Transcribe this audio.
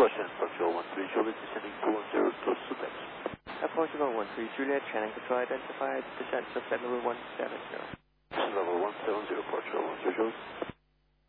Caution, Portugal 13 Juliet descending 210 to Sudex. Portugal 13 Juliet, Shannon control identified, descent subset level 170. Descent level 170, Portugal 13 Juliet.